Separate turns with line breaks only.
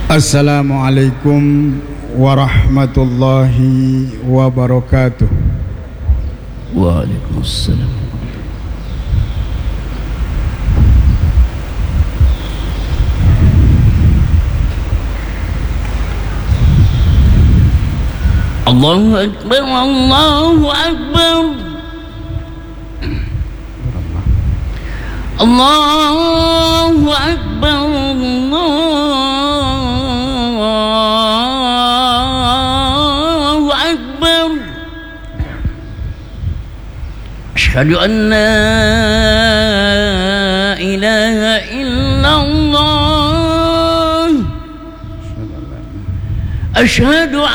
Assalamualaikum warahmatullahi wabarakatuh.
Waalaikumsalam. Allahu Akbar, Allahu Akbar, Allahu Akbar, Allahu Akbar. Asyhadu an la ilaha illallah, asyhadu